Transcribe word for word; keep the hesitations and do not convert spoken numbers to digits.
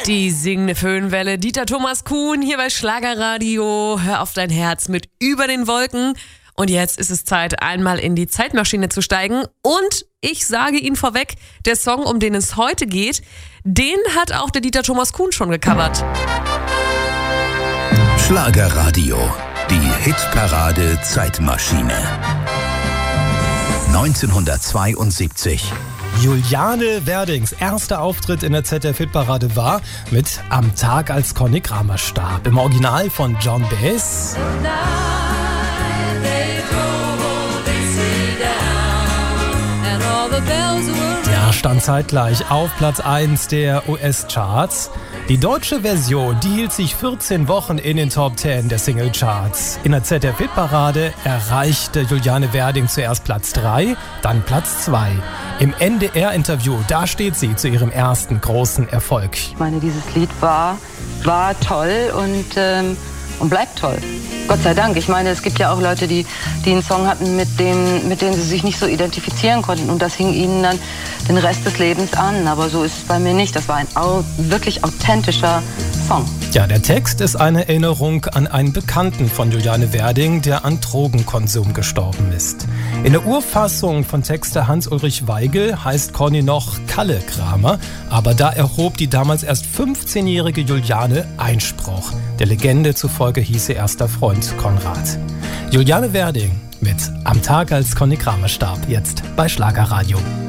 Die singende Föhnwelle, Dieter Thomas Kuhn hier bei Schlagerradio. Hör auf dein Herz mit Über den Wolken. Und jetzt ist es Zeit, einmal in die Zeitmaschine zu steigen. Und ich sage Ihnen vorweg, der Song, um den es heute geht, den hat auch der Dieter Thomas Kuhn schon gecovert. Schlagerradio, die Hitparade Zeitmaschine. neunzehnhundertzweiundsiebzig. Juliane Werdings erster Auftritt in der Z D F-Hitparade war mit Am Tag, als Conny Kramer starb. Im Original von John Baez. Der stand zeitgleich auf Platz eins der U S-Charts. Die deutsche Version, die hielt sich vierzehn Wochen in den Top zehn der Single-Charts. In der Z D F-Hitparade erreichte Juliane Werding zuerst Platz drei, dann Platz zwei. Im N D R-Interview, da steht sie zu ihrem ersten großen Erfolg. Ich meine, dieses Lied war, war toll und, ähm, und bleibt toll. Gott sei Dank. Ich meine, es gibt ja auch Leute, die, die einen Song hatten, mit dem, mit dem sie sich nicht so identifizieren konnten. Und das hing ihnen dann den Rest des Lebens an. Aber so ist es bei mir nicht. Das war ein au- wirklich authentischer Song. Ja, der Text ist eine Erinnerung an einen Bekannten von Juliane Werding, der an Drogenkonsum gestorben ist. In der Urfassung von Texter Hans-Ulrich Weigel heißt Conny noch Kalle Kramer, aber da erhob die damals erst fünfzehnjährige Juliane Einspruch. Der Legende zufolge hieß ihr erster Freund Konrad. Juliane Werding mit Am Tag, als Conny Kramer starb, jetzt bei Schlagerradio.